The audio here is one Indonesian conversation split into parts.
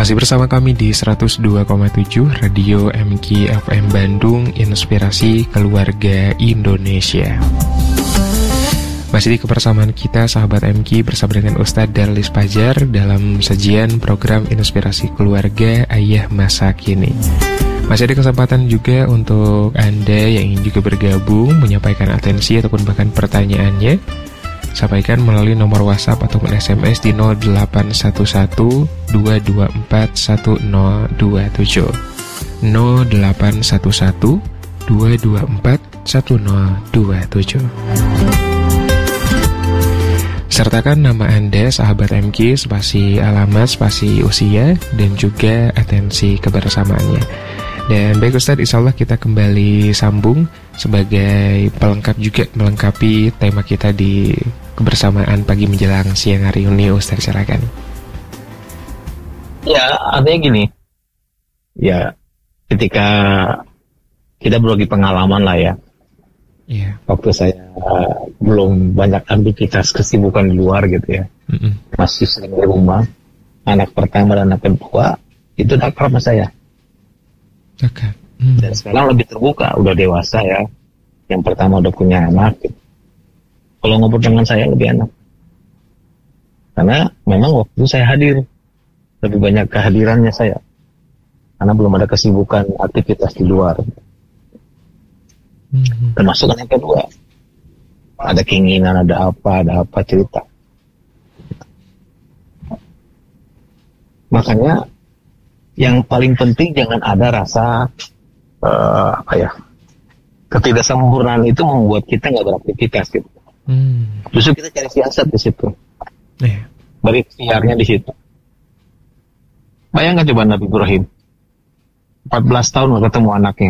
Masih bersama kami di 102,7 Radio MK FM Bandung, Inspirasi Keluarga Indonesia. Masih di kebersamaan kita sahabat MK bersama dengan Ustadz Darlis Fajar dalam sajian program Inspirasi Keluarga Ayah Masa Kini. Masih ada kesempatan juga untuk Anda yang ingin juga bergabung, menyampaikan atensi ataupun bahkan pertanyaannya. Sampaikan melalui nomor WhatsApp ataupun SMS di 0811 224 1027 0811 224 1027. Sertakan nama Anda, sahabat MK, spasi alamat, spasi usia, dan juga atensi kebersamaannya. Dan baik Ustadz, insya Allah kita kembali sambung sebagai pelengkap juga melengkapi tema kita di kebersamaan pagi menjelang siang hari ini. Ustadz, silakan. Ya, artinya gini. Ya, ketika kita berbagi pengalaman lah ya. Yeah. Waktu saya belum banyak aktivitas kesibukan di luar gitu ya. Masih sering di rumah. Anak pertama dan anak kedua itu akrab sama saya. Okay. Dan sekarang lebih terbuka, udah dewasa ya. Yang pertama udah punya anak gitu. Kalau ngobrol dengan saya lebih enak. Karena memang waktu itu saya hadir. Lebih banyak kehadirannya saya. Karena belum ada kesibukan aktivitas di luar. Termasuk yang kedua. Ada keinginan, ada apa cerita. Makanya yang paling penting jangan ada rasa ketidaksempurnaan itu membuat kita nggak beraktivitas gitu. Justru kita cari siasat di situ. Berikhtiarnya di situ. Bayangkan coba Nabi Ibrahim 14 tahun nggak ketemu anaknya.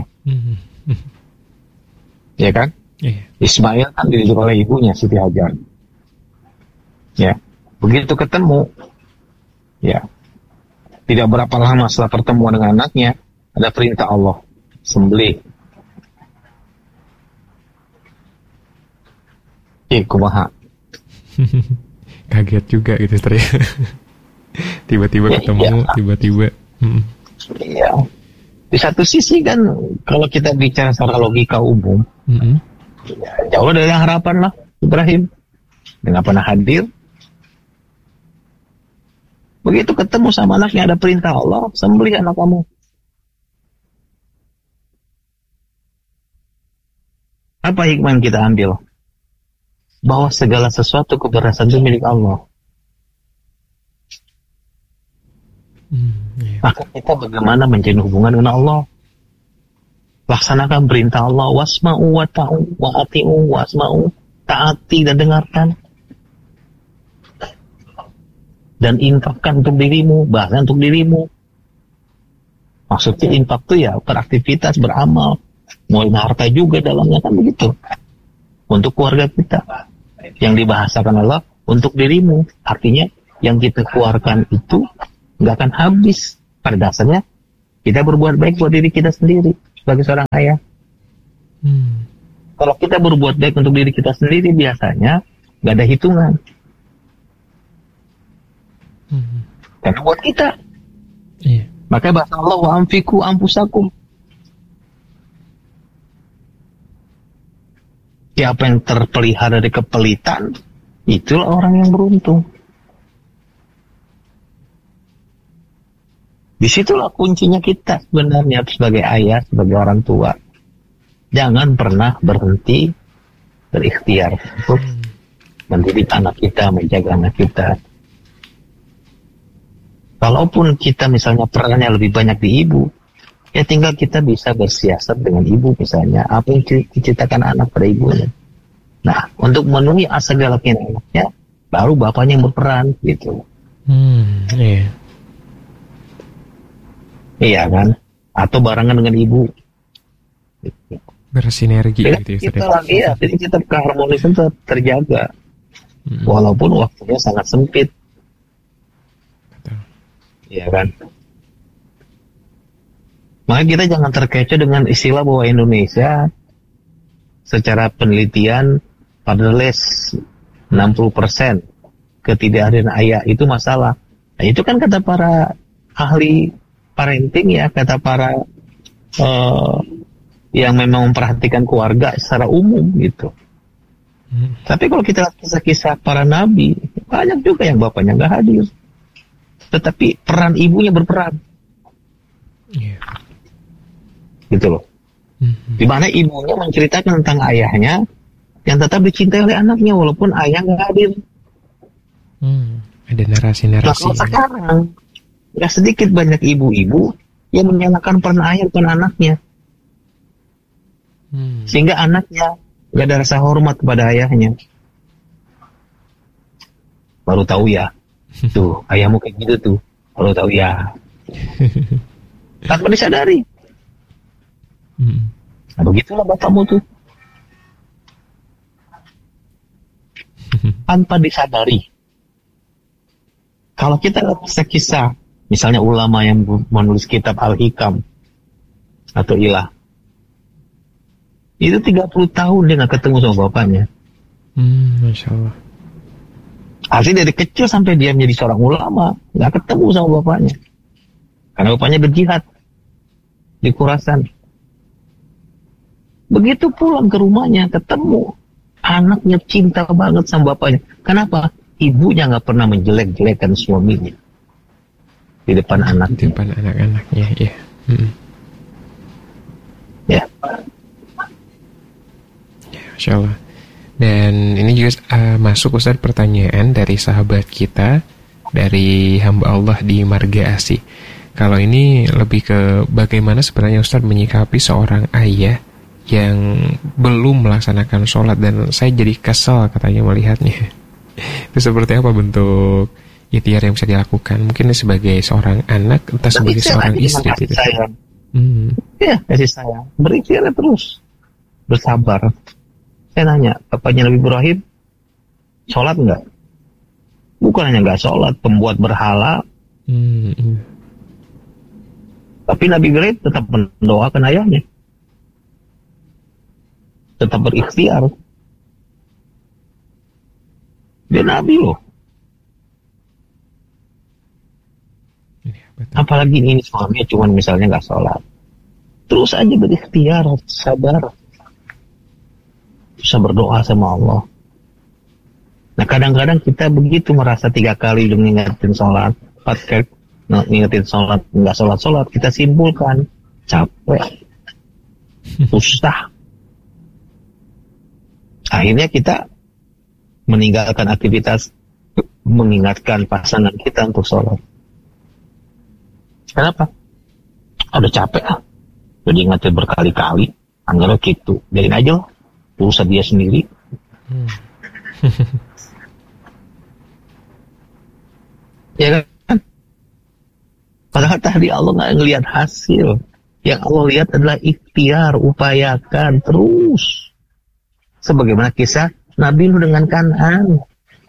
Ya kan? Ismail kan dididik oleh ibunya Siti Hajar. Ya, begitu ketemu, ya. Tidak berapa lama setelah pertemuan dengan anaknya, ada perintah Allah, sembelih. Kumaha. Kaget juga gitu ternyata. Tiba-tiba ketemu, iya. Tiba-tiba. Iya. Di satu sisi kan, kalau kita bicara secara logika umum, ya, jauh dari harapan lah, Ibrahim. Nggak pernah hadir. Begitu ketemu sama anaknya ada perintah Allah, sembelih anak kamu. Apa hikmah yang kita ambil? Bahwa segala sesuatu keberhasilan itu milik Allah. Maka kita bagaimana menjalin hubungan dengan Allah? Laksanakan perintah Allah, wasma'u wa ta'u wa ati'u wasma'u, taati dan dengarkan. Dan infakkan untuk dirimu, bahkan untuk dirimu. Maksudnya infak itu ya beraktivitas, beramal, mulai harta juga dalamnya kan begitu. Untuk keluarga kita. Yang dibahasakan Allah untuk dirimu, artinya yang kita keluarkan itu nggak akan habis. Pada dasarnya kita berbuat baik buat diri kita sendiri sebagai seorang ayah. Kalau kita berbuat baik untuk diri kita sendiri biasanya nggak ada hitungan. Karena buat kita. Iya. Makanya bahasa Allah wa anfiqu anfusakum. Siapa yang terpelihara dari kepelitan, itulah orang yang beruntung. Disitulah kuncinya kita sebenarnya sebagai ayah, sebagai orang tua. Jangan pernah berhenti berikhtiar untuk mendidik anak kita, menjaga anak kita. Kalaupun kita misalnya perannya lebih banyak di ibu, ya tinggal kita bisa bersiasat dengan ibu misalnya. Apa yang diciptakan anak pada ibunya. Nah, untuk memenuhi segala keinginan anaknya, baru bapaknya yang berperan, gitu. Iya. Iya kan? Atau barengan dengan ibu. Bersinergi jadi gitu ya. Kita lagi ya, jadi kita keharmonisan terjaga. Walaupun waktunya sangat sempit. Iya kan? Maka kita jangan terkecoh dengan istilah bahwa Indonesia secara penelitian pada les 60% ketidakhadiran ayah itu masalah. Nah itu kan kata para ahli parenting ya, kata para yang memang memperhatikan keluarga secara umum gitu. Tapi kalau kita lihat kisah-kisah para nabi, banyak juga yang bapaknya nggak hadir, tetapi peran ibunya berperan, gitu loh. Di mana ibunya menceritakan tentang ayahnya yang tetap dicintai oleh anaknya walaupun ayah nggak hadir. Ada narasi-narasi. Nah, kalau sekarang nggak sedikit banyak ibu-ibu yang menyalahkan peran ayah bukan anaknya, sehingga anaknya nggak ada rasa hormat kepada ayahnya. Baru tahu ya, tuh ayahmu kayak gitu tuh, baru tahu ya, tanpa disadari. Nah, begitulah bapakmu tuh, tanpa disadari. Kalau kita lihat kisah-kisah, misalnya ulama yang menulis kitab Al-Hikam atau Ilah, itu 30 tahun dia nggak ketemu sama bapaknya. Masya Allah. Artinya dari kecil sampai dia menjadi seorang ulama, nggak ketemu sama bapaknya. Karena bapaknya berjihad di Khurasan. Begitu pulang ke rumahnya, ketemu anaknya cinta banget sama bapaknya. Kenapa? Ibunya nggak pernah menjelek-jelekan suaminya di depan anaknya. Di depan anak-anaknya, ya. Ya. Masya Allah. Dan ini juga masuk Ustaz pertanyaan dari sahabat kita, dari hamba Allah di Marga Asih. Kalau ini lebih ke bagaimana sebenarnya Ustaz menyikapi seorang ayah yang belum melaksanakan sholat, dan saya jadi kesal katanya melihatnya. Itu seperti apa bentuk ikhtiar yang bisa dilakukan? Mungkin sebagai seorang anak, entah sebagai seorang istri. Kasih sayang. Ya, kasih sayang. Berikhtiar terus, bersabar. Saya nanya, bapaknya Nabi Ibrahim sholat nggak? Bukan hanya nggak sholat, pembuat berhala. Tapi Nabi Ibrahim tetap mendoakan ayahnya, tetap berikhtiar. Dia Nabi loh. Apalagi ini suaminya cuma misalnya nggak sholat, terus aja berikhtiar, sabar, bisa berdoa sama Allah. Nah kadang-kadang kita begitu merasa 3 kali udah ngingetin sholat, 4 kali ngingetin sholat, nggak sholat, kita simpulkan capek, susah. Akhirnya kita meninggalkan aktivitas mengingatkan pasangan kita untuk sholat. Kenapa? Udah capek udah diingatin berkali-kali, anggapnya gitu, biarin aja lah, urusan dia sendiri. Ya kan? Padahal tadi Allah nggak ngelihat hasil, yang Allah lihat adalah ikhtiar, upayakan terus. Sebagaimana kisah Nabi Nuh dengan Kan'an.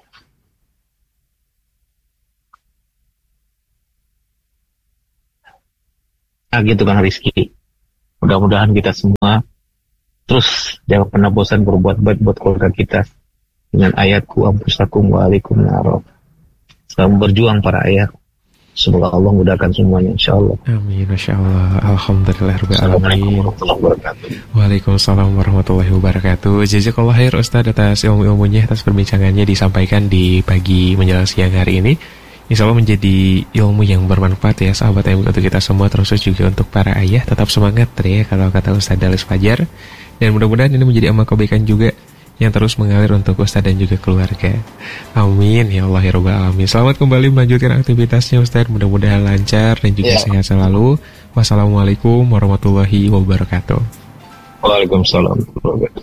Nah gitu Kang Rizky. Mudah-mudahan kita semua terus jangan pernah bosan berbuat baik buat keluarga kita dengan ayatku ampusakum wa alaikum naroh. Selalu berjuang para ayah. Semoga Allah mudahkan semuanya, insyaAllah. Amin, Masya Allah. Alhamdulillahirrahmanirrahim. Waalaikumsalam warahmatullahi wabarakatuh. Jazakallah khair Ustaz atas ilmu-ilmunya, atas perbincangannya disampaikan di pagi menjelang siang hari ini. Insya Allah menjadi ilmu yang bermanfaat ya sahabat yang untuk kita semua, terus juga untuk para ayah. Tetap semangat ya kalau kata Ustaz Dalis Fajar. Dan mudah-mudahan ini menjadi amal kebaikan juga yang terus mengalir untuk Ustaz dan juga keluarga. Amin ya Allah ya Rabbal Alamin. Selamat kembali melanjutkan aktivitasnya Ustaz, mudah-mudahan lancar dan juga sehat selalu. Wassalamualaikum warahmatullahi wabarakatuh. Waalaikumsalam warahmatullahi wabarakatuh.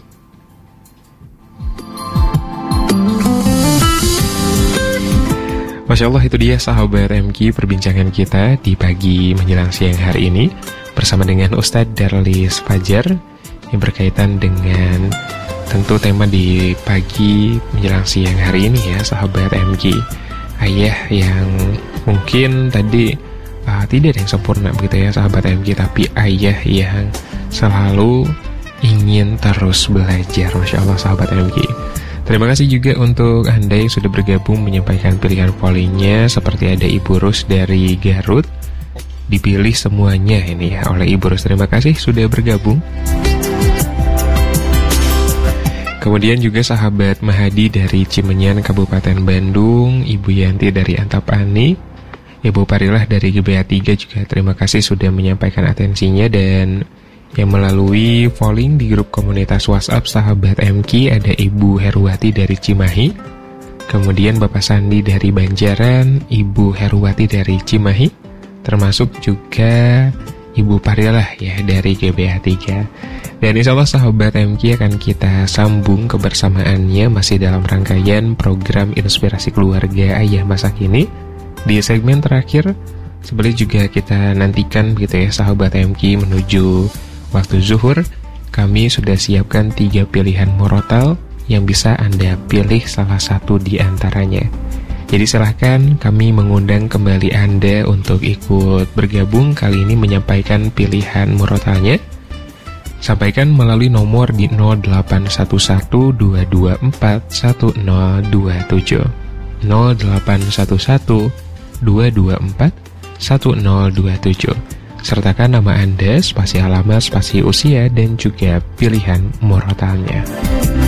Masya Allah, itu dia sahabat MQ perbincangan kita di pagi menjelang siang hari ini bersama dengan Ustadz Darlis Fajar yang berkaitan dengan tentu tema di pagi menjelang siang hari ini ya sahabat MQ. Ayah yang mungkin tadi tidak ada yang sempurna begitu ya sahabat MQ, tapi ayah yang selalu ingin terus belajar. Masya Allah sahabat MQ. Terima kasih juga untuk Anda yang sudah bergabung menyampaikan pilihan pollingnya, seperti ada Ibu Rus dari Garut, dipilih semuanya ini ya oleh Ibu Ros. Terima kasih sudah bergabung. Kemudian juga sahabat Mahadi dari Cimenyan, Kabupaten Bandung, Ibu Yanti dari Antapani, Ibu Parilah dari GBA 3 juga terima kasih sudah menyampaikan atensinya. Dan yang melalui polling di grup komunitas WhatsApp sahabat MK ada Ibu Heruwati dari Cimahi, kemudian Bapak Sandi dari Banjaran, Ibu Heruwati dari Cimahi, termasuk juga Ibu Parilah ya dari GBA 3. Dan insya Allah sahabat MK akan kita sambung kebersamaannya masih dalam rangkaian program Inspirasi Keluarga Ayah Masa Kini. Di segmen terakhir, sebelum juga kita nantikan gitu ya sahabat MK menuju waktu zuhur, kami sudah siapkan 3 pilihan murotal yang bisa Anda pilih salah satu di antaranya. Jadi silahkan kami mengundang kembali Anda untuk ikut bergabung kali ini menyampaikan pilihan murotalnya. Sampaikan melalui nomor di 0811-224-1027 0811-224-1027. Sertakan nama Anda, spasi alamat, spasi usia, dan juga pilihan murotalnya.